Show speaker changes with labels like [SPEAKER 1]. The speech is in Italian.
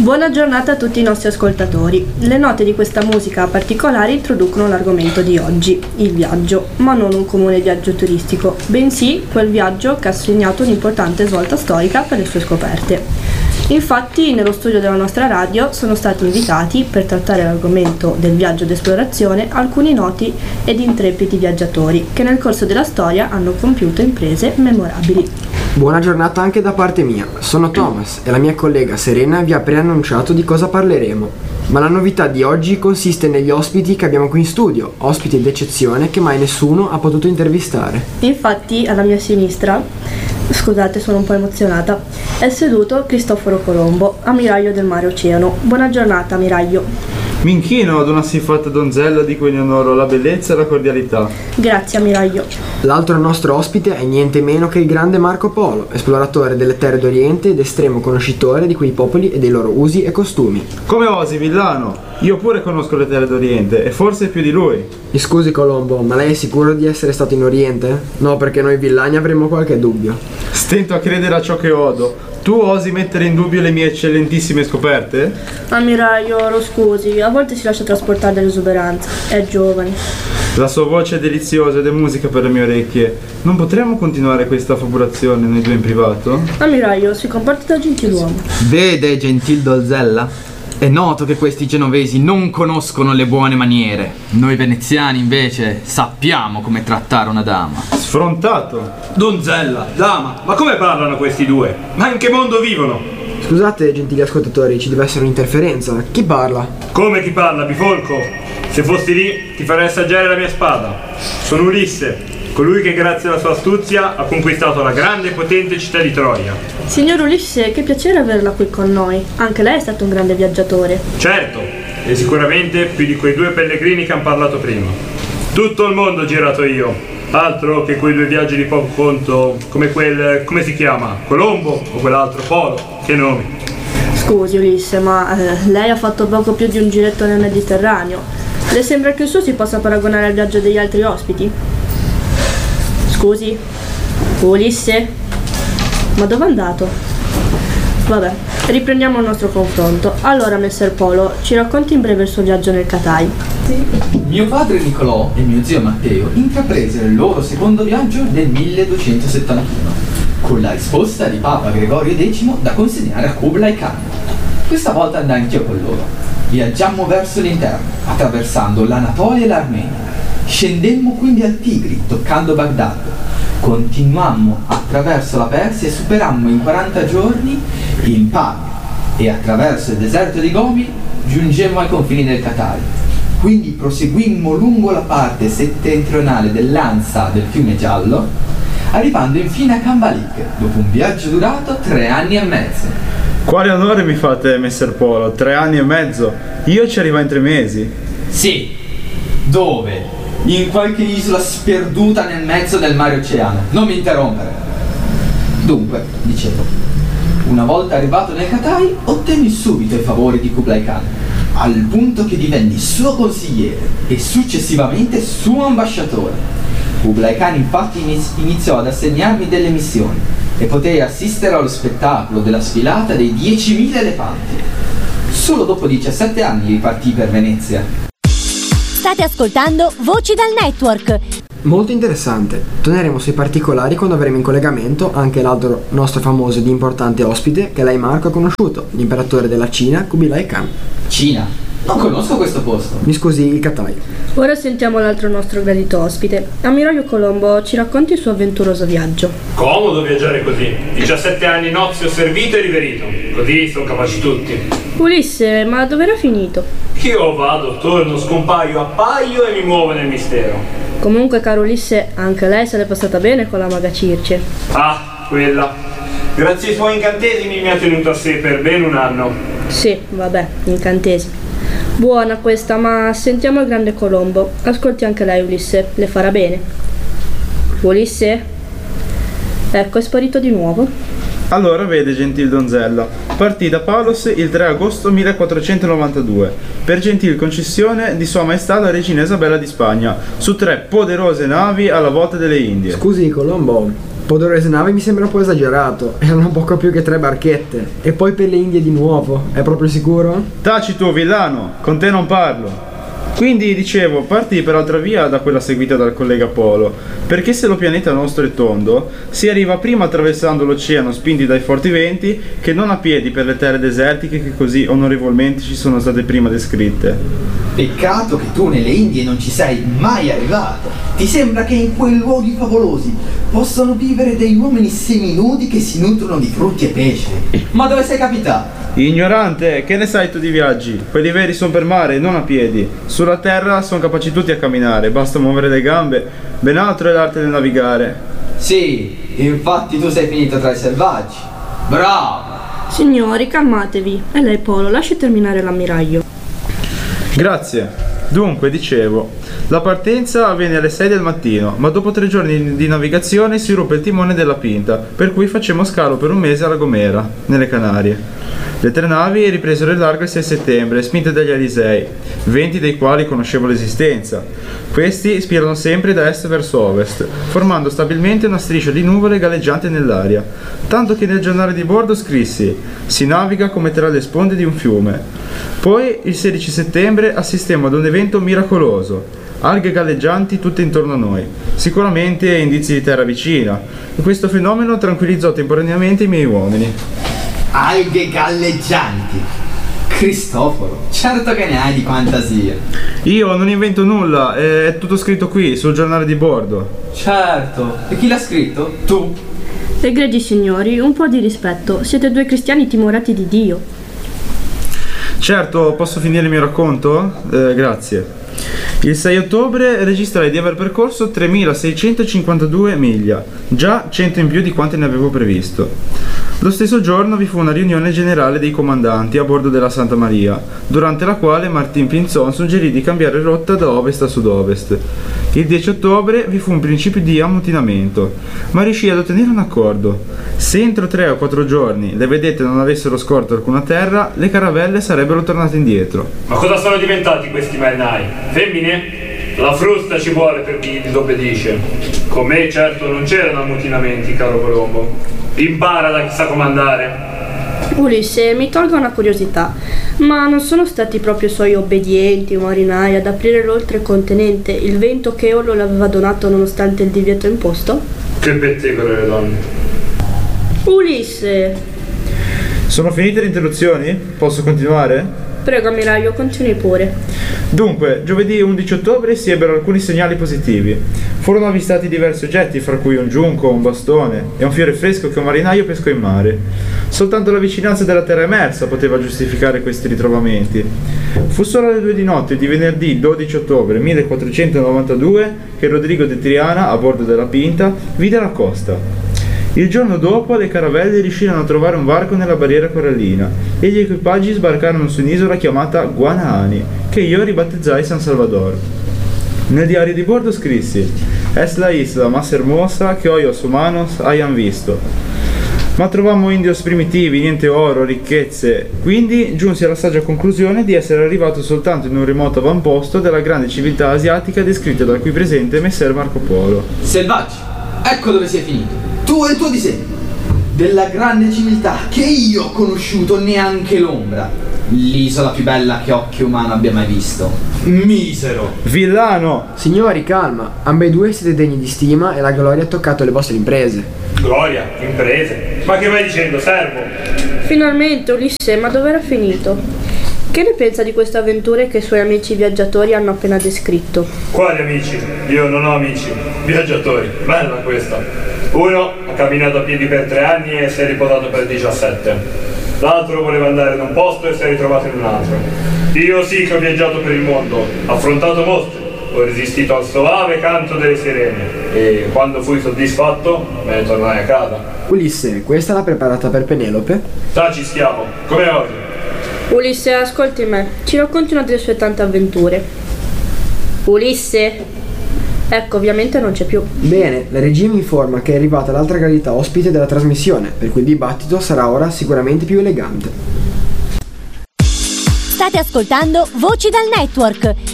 [SPEAKER 1] Buona giornata a tutti i nostri ascoltatori. Le note di questa musica particolare introducono l'argomento di oggi, il viaggio, ma non un comune viaggio turistico, bensì quel viaggio che ha segnato un'importante svolta storica per le sue scoperte. Infatti, nello studio della nostra radio sono stati invitati, per trattare l'argomento del viaggio d'esplorazione, alcuni noti ed intrepidi viaggiatori che nel corso della storia hanno compiuto imprese memorabili.
[SPEAKER 2] Buona giornata anche da parte mia, sono Thomas e la mia collega Serena vi ha preannunciato di cosa parleremo. Ma la novità di oggi consiste negli ospiti che abbiamo qui in studio, ospiti d'eccezione che mai nessuno ha potuto intervistare.
[SPEAKER 1] Infatti, alla mia sinistra, scusate sono un po' emozionata, è seduto Cristoforo Colombo, ammiraglio del mare Oceano. Buona giornata, ammiraglio.
[SPEAKER 3] Mi inchino ad una siffatta donzella di cui ne onoro la bellezza e la cordialità.
[SPEAKER 1] Grazie, ammiraglio.
[SPEAKER 2] L'altro nostro ospite è niente meno che il grande Marco Polo, esploratore delle terre d'Oriente ed estremo conoscitore di quei popoli e dei loro usi e costumi.
[SPEAKER 3] Come osi, villano? Io pure conosco le terre d'Oriente e forse più di lui.
[SPEAKER 2] Mi scusi Colombo, ma lei è sicuro di essere stato in Oriente? No, perché noi villani avremmo qualche dubbio.
[SPEAKER 3] Stento a credere a ciò che odo. Tu osi mettere in dubbio le mie eccellentissime scoperte?
[SPEAKER 1] Ammiraglio, lo scusi, a volte si lascia trasportare dall'esuberanza, è giovane.
[SPEAKER 3] La sua voce è deliziosa ed è musica per le mie orecchie. Non potremmo continuare questa fabulazione noi due in privato?
[SPEAKER 1] Ammiraglio, si comporta da gentiluomo.
[SPEAKER 4] Vede, gentil donzella? È noto che questi genovesi non conoscono le buone maniere. Noi veneziani invece sappiamo come trattare una dama.
[SPEAKER 3] Sfrontato!
[SPEAKER 5] Donzella, dama, ma come parlano questi due? Ma in che mondo vivono?
[SPEAKER 2] Scusate, gentili ascoltatori, ci deve essere un'interferenza. Chi parla?
[SPEAKER 5] Come chi parla, bifolco? Se fossi lì, ti farei assaggiare la mia spada. Sono Ulisse, colui che grazie alla sua astuzia ha conquistato la grande e potente città di Troia.
[SPEAKER 1] Signor Ulisse, che piacere averla qui con noi. Anche lei è stato un grande viaggiatore.
[SPEAKER 5] Certo, e sicuramente più di quei due pellegrini che han parlato prima. Tutto il mondo ho girato io. Altro che quei due viaggi di poco conto, come come si chiama? Colombo o quell'altro Polo? Che nomi?
[SPEAKER 1] Scusi Ulisse, ma lei ha fatto poco più di un giretto nel Mediterraneo. Le sembra che il suo si possa paragonare al viaggio degli altri ospiti? Scusi? Ulisse? Ma dove è andato? Vabbè, riprendiamo il nostro confronto. Allora, messer Polo, ci racconti in breve il suo viaggio nel Catai?
[SPEAKER 4] Mio padre Nicolò e mio zio Matteo intrapresero il loro secondo viaggio nel 1271, con la risposta di Papa Gregorio X da consegnare a Kublai Khan. Questa volta andai anch'io con loro. Viaggiammo verso l'interno, attraversando l'Anatolia e l'Armenia. Scendemmo quindi al Tigri, toccando Baghdad. Continuammo attraverso la Persia e superammo in 40 giorni il Pamir e attraverso il deserto di Gobi giungemmo ai confini del Qatar. Quindi proseguimmo lungo la parte settentrionale dell'Ansa del fiume Giallo, arrivando infine a Kambalik, dopo un viaggio durato 3 anni e mezzo.
[SPEAKER 3] Quale onore mi fate, messer Polo? 3 anni e mezzo? Io ci arrivo in 3 mesi.
[SPEAKER 4] Sì, dove? In qualche isola sperduta nel mezzo del mare Oceano. Non mi interrompere. Dunque, dicevo, una volta arrivato nel Qatai, ottenni subito i favori di Kublai Khan, al punto che divenni suo consigliere e successivamente suo ambasciatore. Kublai Khan infatti iniziò ad assegnarmi delle missioni e potei assistere allo spettacolo della sfilata dei 10.000 elefanti. Solo dopo 17 anni ripartì per Venezia.
[SPEAKER 6] State ascoltando Voci dal Network.
[SPEAKER 2] Molto interessante. Torneremo sui particolari quando avremo in collegamento anche l'altro nostro famoso ed importante ospite che lei Marco ha conosciuto, l'imperatore della Cina, Kublai Khan.
[SPEAKER 4] Cina? Non conosco questo posto.
[SPEAKER 2] Mi scusi, il Qatai.
[SPEAKER 1] Ora sentiamo l'altro nostro gradito ospite. Ammiraglio Colombo, ci racconti il suo avventuroso viaggio?
[SPEAKER 5] Comodo viaggiare così. 17 anni nozio servito e riverito. Così sono capaci tutti.
[SPEAKER 1] Ulisse, ma dove era finito?
[SPEAKER 5] Io vado, torno, scompaio, appaio e mi muovo nel mistero.
[SPEAKER 1] Comunque, caro Ulisse, anche lei se l'è passata bene con la maga Circe.
[SPEAKER 5] Ah, quella. Grazie ai suoi incantesimi mi ha tenuto a sé per ben 1 anno.
[SPEAKER 1] Sì, vabbè, incantesimi. Buona questa, ma sentiamo il grande Colombo. Ascolti anche lei, Ulisse, le farà bene. Ulisse? Ecco, è sparito di nuovo.
[SPEAKER 3] Allora vede, gentil donzella, partì da Palos il 3 agosto 1492 per gentil concessione di Sua Maestà la Regina Isabella di Spagna su 3 poderose navi alla volta delle Indie.
[SPEAKER 2] Scusi Colombo, Podorese nave mi sembra un po' esagerato, erano poco più che 3 barchette. E poi per le Indie di nuovo, è proprio sicuro?
[SPEAKER 3] Taci tu, villano, con te non parlo. Quindi dicevo, partii per altra via da quella seguita dal collega Polo, perché se lo pianeta nostro è tondo, si arriva prima attraversando l'oceano spinti dai forti venti che non a piedi per le terre desertiche che così onorevolmente ci sono state prima descritte.
[SPEAKER 4] Peccato che tu nelle Indie non ci sei mai arrivato. Ti sembra che in quei luoghi favolosi possano vivere degli uomini seminudi che si nutrono di frutti e pesce? Ma dove sei capitato?
[SPEAKER 3] Ignorante, che ne sai tu di viaggi? Quelli veri sono per mare, non a piedi. Sulla terra sono capaci tutti a camminare, basta muovere le gambe, ben altro è l'arte del navigare.
[SPEAKER 4] Sì, infatti tu sei finito tra i selvaggi. Bravo!
[SPEAKER 1] Signori, calmatevi. E lei, Polo, lasci terminare l'ammiraglio.
[SPEAKER 3] Grazie. Dunque, dicevo, la partenza avvenne alle 6 del mattino, ma dopo 3 giorni di navigazione si ruppe il timone della Pinta, per cui facemmo scalo per un mese a La Gomera, nelle Canarie. Le 3 navi ripresero il largo il 6 settembre, spinte dagli Alisei, 20 dei quali conoscevo l'esistenza. Questi spirano sempre da est verso ovest, formando stabilmente una striscia di nuvole galleggiante nell'aria, tanto che nel giornale di bordo scrissi: si naviga come tra le sponde di un fiume. Poi, il 16 settembre, assistemmo ad un evento miracoloso. Alghe galleggianti tutte intorno a noi, sicuramente indizi di terra vicina, e questo fenomeno tranquillizzò temporaneamente i miei uomini.
[SPEAKER 4] Alghe galleggianti. Cristoforo, certo che ne hai di fantasia.
[SPEAKER 3] Io non invento nulla, è tutto scritto qui, sul giornale di bordo.
[SPEAKER 4] Certo, e chi l'ha scritto? Tu.
[SPEAKER 1] Egregi signori, un po' di rispetto. Siete 2 cristiani timorati di Dio.
[SPEAKER 3] Certo, posso finire il mio racconto? Grazie. Il 6 ottobre registrai di aver percorso 3652 miglia, già 100 in più di quante ne avevo previsto. Lo stesso giorno vi fu una riunione generale dei comandanti a bordo della Santa Maria, durante la quale Martin Pinzon suggerì di cambiare rotta da ovest a sud-ovest. Il 10 ottobre vi fu un principio di ammutinamento, ma riuscì ad ottenere un accordo. Se entro 3 o 4 giorni le vedette non avessero scorto alcuna terra, le caravelle sarebbero tornate indietro.
[SPEAKER 5] Ma cosa sono diventati questi marinai? Femmine? La frusta ci vuole per chi disobbedisce. Con me certo non c'erano ammutinamenti, caro Colombo. Impara da chi sa comandare.
[SPEAKER 1] Ulisse, mi tolga una curiosità, ma non sono stati proprio i suoi obbedienti marinai ad aprire l'oltrecontinente, il vento che Eolo le aveva donato nonostante il divieto imposto?
[SPEAKER 5] Che pettegole le donne.
[SPEAKER 1] Ulisse!
[SPEAKER 3] Sono finite le interruzioni? Posso continuare?
[SPEAKER 1] Prego, ammiraglio, continui pure.
[SPEAKER 3] Dunque, giovedì 11 ottobre si ebbero alcuni segnali positivi. Furono avvistati diversi oggetti, fra cui un giunco, un bastone e un fiore fresco che un marinaio pescò in mare. Soltanto la vicinanza della terra emersa poteva giustificare questi ritrovamenti. Fu solo alle 2 di notte di venerdì 12 ottobre 1492 che Rodrigo de Triana, a bordo della Pinta, vide la costa. Il giorno dopo le caravelle riuscirono a trovare un varco nella barriera corallina e gli equipaggi sbarcarono su un'isola chiamata Guanahani, che io ribattezzai San Salvador. Nel diario di bordo scrissi: "Es la isla más hermosa que hoy os humanos hayan visto". Ma trovammo indios primitivi, niente oro, ricchezze, quindi giunsi alla saggia conclusione di essere arrivato soltanto in un remoto avamposto della grande civiltà asiatica descritta dal qui presente Messer Marco Polo.
[SPEAKER 4] Selvaggi, ecco dove sei finito. Tu e il tuo disegno della grande civiltà che io ho conosciuto neanche l'ombra. L'isola più bella che occhio umano abbia mai visto. Misero.
[SPEAKER 3] Villano!
[SPEAKER 2] Signori, calma, ambedue siete degni di stima e la gloria ha toccato le vostre imprese.
[SPEAKER 5] Gloria, imprese. Ma che vai dicendo, servo?
[SPEAKER 1] Finalmente, Ulisse, ma dove era finito? Che ne pensa di queste avventure che i suoi amici viaggiatori hanno appena descritto?
[SPEAKER 5] Quali amici? Io non ho amici. Viaggiatori. Bella questa. Uno ha camminato a piedi per 3 anni e si è riposato per 17. L'altro voleva andare da un posto e si è ritrovato in un altro. Io sì che ho viaggiato per il mondo, affrontato mostri, ho resistito al soave canto delle sirene e quando fui soddisfatto me ne tornai a casa.
[SPEAKER 2] Ulisse, questa l'ha preparata per Penelope?
[SPEAKER 5] Taci, schiavo, come osi?
[SPEAKER 1] Ulisse, ascolti me, ci racconti una delle sue tante avventure. Ulisse? Ecco, ovviamente non c'è più.
[SPEAKER 2] Bene, la regia mi informa che è arrivata l'altra gradita ospite della trasmissione, per cui il dibattito sarà ora sicuramente più elegante.
[SPEAKER 6] State ascoltando Voci dal Network,